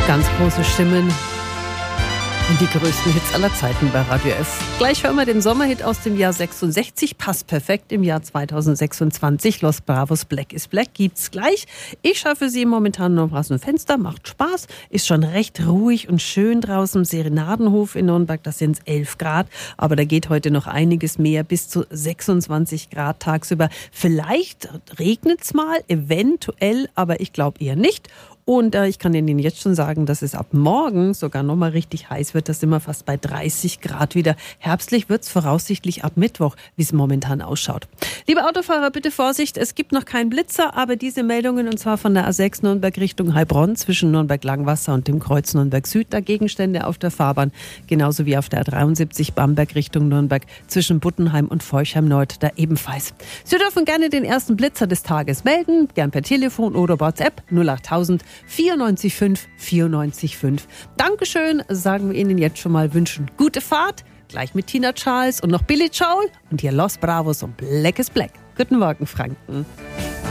Ganz große Stimmen und die größten Hits aller Zeiten bei Radio F. Gleich hören wir den Sommerhit aus dem Jahr 66, passt perfekt im Jahr 2026. Los Bravos, Black is Black gibt's gleich. Ich schaue für Sie momentan noch aus dem Fenster, macht Spaß, ist schon recht ruhig und schön draußen im Serenadenhof in Nürnberg, das sind 11 Grad, aber da geht heute noch einiges mehr, bis zu 26 Grad tagsüber. Vielleicht regnet's mal, eventuell, aber ich glaube eher nicht. Und ich kann Ihnen jetzt schon sagen, dass es ab morgen sogar nochmal richtig heiß wird. Das sind wir fast bei 30 Grad wieder. Herbstlich wird es voraussichtlich ab Mittwoch, wie es momentan ausschaut. Liebe Autofahrer, bitte Vorsicht, es gibt noch keinen Blitzer, aber diese Meldungen, und zwar von der A6 Nürnberg Richtung Heilbronn zwischen Nürnberg-Langwasser und dem Kreuz Nürnberg-Süd, da Gegenstände auf der Fahrbahn, genauso wie auf der A73 Bamberg Richtung Nürnberg zwischen Buttenheim und Forchheim-Nord, da ebenfalls. Sie dürfen gerne den ersten Blitzer des Tages melden, gern per Telefon oder WhatsApp 08000 94,5 94,5. Dankeschön, sagen wir Ihnen jetzt schon mal, wünschen gute Fahrt, gleich mit Tina Charles und noch Billy Joel und hier Los Bravos und Black is Black. Guten Morgen, Franken.